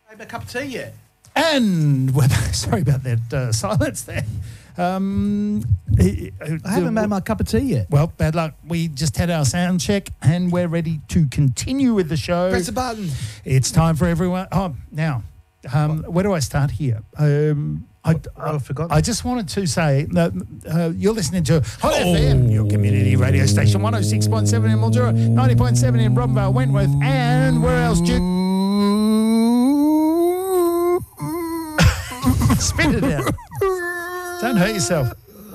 Have a cup of tea yet? And we're sorry about that silence there. I haven't made my cup of tea yet. Well, bad luck. We just had our sound check and we're ready to continue with the show. Press the button. It's time for everyone. Oh, now, where do I start here? I've forgotten. I just wanted to say that you're listening to Hot FM, your community radio station, 106.7 in Mildura, 90.7 in Robinvale, Wentworth, and where else, Duke? Spit it out. Don't hurt yourself.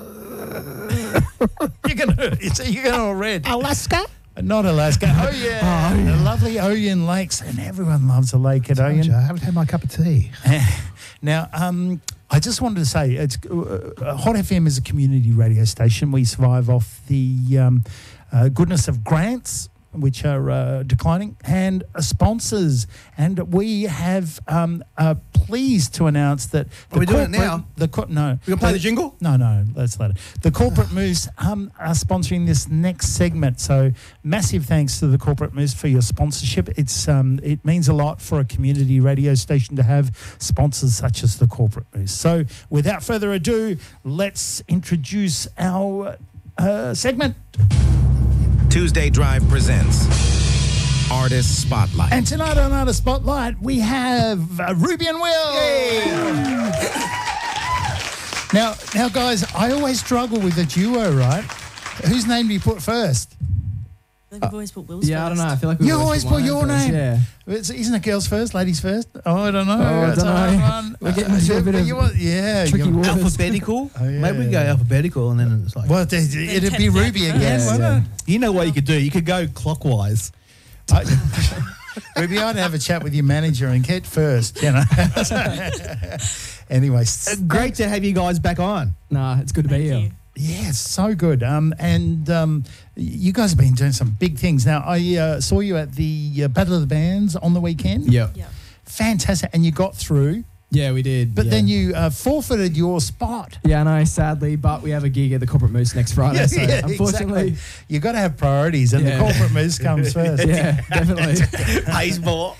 You're going to all red. Alaska? Not Alaska. Oh, yeah. The lovely Oyen Lakes, and everyone loves a lake at Oyen. I haven't had my cup of tea. Now, I just wanted to say, it's Hot FM is a community radio station. We survive off the goodness of grants, which are declining, and sponsors. And we have pleased to announce that... Are we doing it now? No. We're going to play the jingle? No, that's later. The Corporate Moose are sponsoring this next segment. So massive thanks to the Corporate Moose for your sponsorship. It means a lot for a community radio station to have sponsors such as the Corporate Moose. So without further ado, let's introduce our segment. Tuesday Drive presents Artist Spotlight. And tonight on Artist Spotlight, we have Ruby and Will. Yay. Now, guys, I always struggle with a duo, right? Whose name do you put first? I think I've always put Will's first. I don't know. I feel like we You always put your name. Yeah. Isn't it girls first, ladies first? Oh, I don't know. I don't know. We're getting into a bit of tricky waters. Alphabetical? Oh, yeah. Maybe we can go alphabetical and then it's like... Well, it'd be Ruby again, wouldn't it? You know what you could do? You could go clockwise. Ruby, I'd have a chat with your manager and get first, you know. Anyway. Great to have you guys back on. Nah, it's good to be here. Yeah, it's so good. You guys have been doing some big things. Now, I saw you at the Battle of the Bands on the weekend. Yeah. Fantastic. And you got through. Yeah, we did. But then you forfeited your spot. Yeah, I know, sadly, but we have a gig at the Corporate Moose next Friday. So unfortunately. Exactly. You've got to have priorities, and the Corporate Moose comes first. Yeah, definitely. Pays more.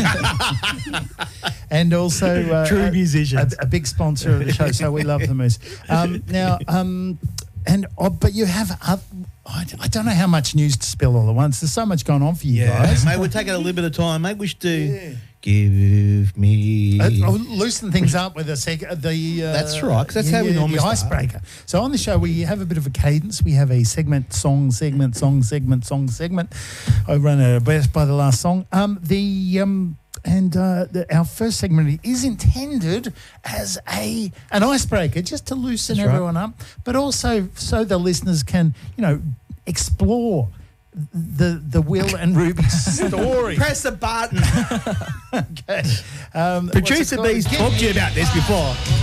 And also true musicians. A big sponsor of the show, so we love the Moose. But you have... I don't know how much news to spill all at once. There's so much going on for you guys. Mate, we're taking a little bit of time. Maybe we should do... Give me... loosen things up with that's right, because that's how we normally the start. icebreaker. So on the show, we have a bit of a cadence. We have a segment, song segment. I run out of breath by the last song. Our first segment is intended as an icebreaker, just to loosen everyone up, but also so the listeners can, explore the Will and Ruby story. Press the button. Okay. Producer B's talked to you about this before.